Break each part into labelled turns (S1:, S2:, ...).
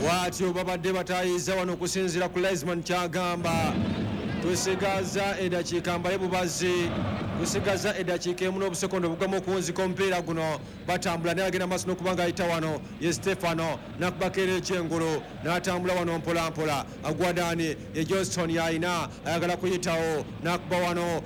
S1: bwatyo babadde batayiza wano okusinziira ku Liesman kyagamba. Tusigaza eddakiika mbale bubazi, tusigaza eddakiika emu n'obusekondo bugamu okunzika omupiira guno. Batambula naye agenda maaso n'okuba ng'ayita wano ye Stefano n'akubakera ekyengulu n'atambula wano mpolampola. Agwadani ye Johnston y'ayina ayagala kuyitawo n'akuba wano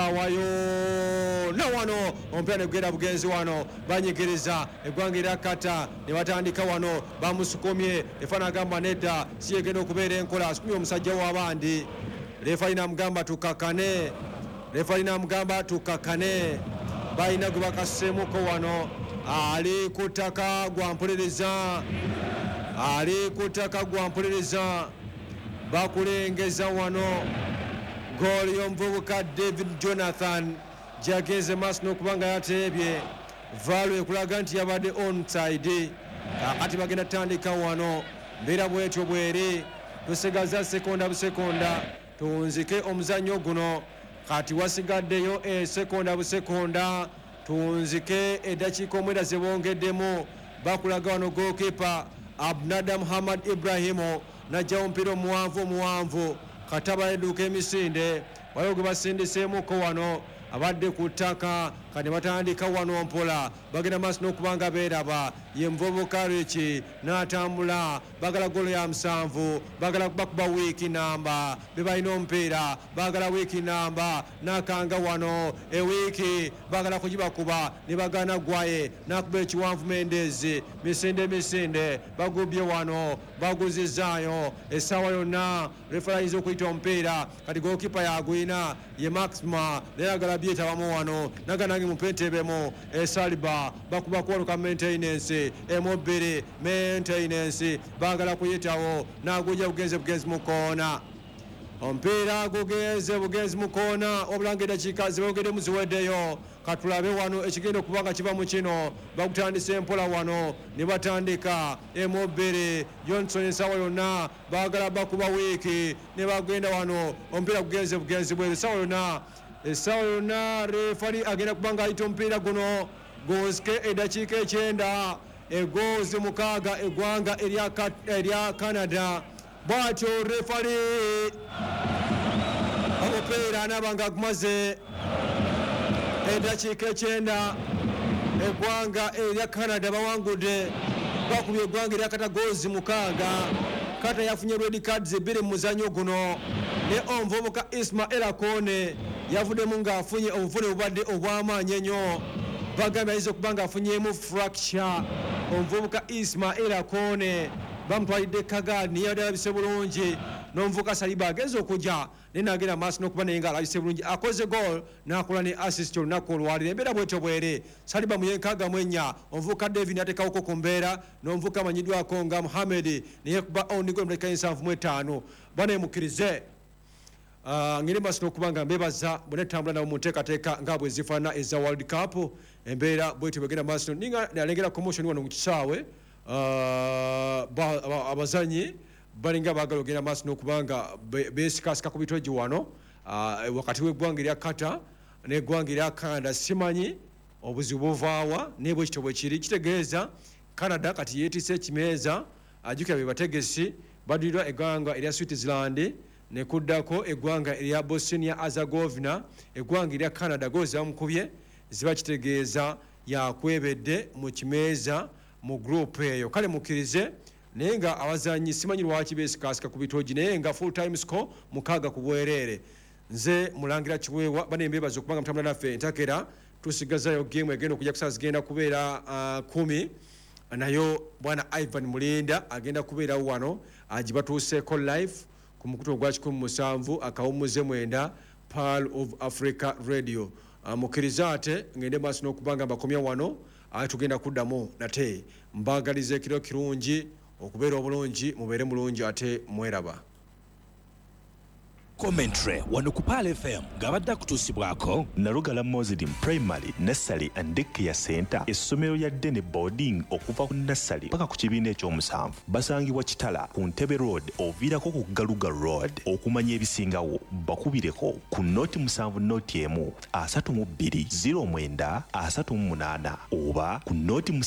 S1: essaawayo na wano omupiira ne gugenda bugenzi wano. Banyigiriza eggwanga eryakata ne batandika wano bamusukumye. Efana agamba nedda si yegenda okubeera enkola asukumye omusajja w'abandi. Refari namugamba tukakane, refari namugamba tukakane. Balina gwe bakasemuko wano. Ali ku ttaka gwampuliriza, ali ku ttaka gwampuliriza. Bakulengeza wano goal y'omuvubuka David Jonathan gyageze maaso n'okuba nga yateebye. Valu ekulaga nti yabadde onside. Kakati bagenda tandika wano. Mbeera bwetyo bweri. Tusigaza sekonda busekonda tunzike omuzannyo guno. Kati wasigaddeyo sekonda busekonda tunzike eddakiika omwenda ze bongeddemu. Bakulaga wano goalkeeper Abnada Muhammad Ibrahimu najjawo omupiira omuwanvu. Kataba edduuka emisinde waliwo gwe basindiseemuko wano abadde ku ttaka. Kati batandika wano mpola bagenda maaso n'okuba nga beeraba. Ye muvubuka Richi n'atambula. Bagala golo ya 7 bagala bakuba wiiki namba be balina omupiira bagala wiiki namba n'akanga wano ewiiki bagala kugibakuba ne bagana gwaye n'akuba ekiwanvu Mendezi misinde bagubye wano baguzizaayo essaawa yonna. Refera ayinza okuyita omupiira kati goalkeeper yagwina ye Maxima naye agala byetabamu wano naganange mu pentebemu Saliba bakuba kuwaluka maintenance emobiri maintenance bagala kuyitawo n'agujja bugenzi mu koona. Omupiira bugenzi mu koona obulanga eddakiika zibongeddemu ziweddeyo. Katulabe wano ekigenda okuba nga kiva mu kino. Bagutandisa empola wano ne batandika emobiri Johnson essaawa yonna bagala bakuba wiiki ne bagenda wano omupiira bugenzi bweru essaawa yonna. Refari agenda kuba nga ayita omupiira guno gonzike eddakiika 9 egoozi 6 eggwanga erya Canada. Bwatyo refari omupiira anaaba nga agumaze eddakiika 9 eggwanga erya Canada bawangudde. Bakubye eggwanga erya Kata goozi 6. Kata yafunye red cards 2 mu muzannyo guno ne omuvubuka Ismail Akone yavuddemu ng'afunye obuvune bubadde obw'amaanyi ennyo. Bagambye ayinza okuba ng'afunyemu fracture. Omuvubuka Ismail Akone bamutwalidde Kagadi naye yabadde alabise bulungi. N'omuvubuka Saliba agenza okujja naye n'agenda maaso n'okuba naye ng'alabise bulungi. Akoze goal n'akola ne assist olunaku olwaliro. Embeera bwetyo bwere. Saliba mu 64. Omuvubuka David n'ateekawoko ku mbeera n'omuvubuka amanyiddwako nga Muhammad naye kuba onigo mu dakika 75. Bwana emukkirize ngeri maaso n'okuba nga mbeebaza bwe netambula nabo mu nteekateeka nga bwe zifaanana eza World Cup. Embeera bwetyo bwegenda maaso ninga nalengera commotion wano mu kisaawe. Abazanyi balinga baagala ogenda maaso n'okuba nga beesikasika ku bitogi wano wakati w'eggwanga erya Kata n'eggwanga erya Canada. Simanyi obuzibu buvaawa naye bwe kityo bwe kiri. Kitegeeza Canada kati yeetise ekimeeza ajjukira be bategesi badduliddwa eggwanga erya Switzerland ne kuddako eggwanga erya Bosnia Herzegovina. Eggwanga erya Canada goozi bamukubye ziba kitegeeza yakwebedde mu kimeeza mu group eyo. Kale mukkirize naye nga abazanyi simanyi lwaki beesikasika ku bitogi naye nga full time score 6 ku bwereere. Nze mulangira Kiweewa bane mbeebaza okubanga mutambula naffe entakera. Tusigazayo game egenda okujja kusaawa zigenda kubeera 10 nayo bwana Ivan Mulinda agenda kubeerawo wano agibatuuseeko live ku mukutu ogwa 17 akawumuze 9 Pearl of Africa Radio. Mukkiriza ate ngende maaso n'okuba nga mbakomya wano tugenda kuddamu nate mbagaliza ekiro kirungi okubeera obulungi mubeere mulungi ate mweraba.
S2: Commentary wano ku Pal FM ngabadde kutuusibwako Nalugala Muslim Primary Nursery and Daycare Center essomero lya Dene Boarding okuva ku nursery paka ku kibiina ekyomusanvu basangibwa Kitala ku Ntebe Road oviirako ku Galuga Road. Okumanya ebisingawo bakubireko ku noti 7 noti 1 32 09 38 oba ku noti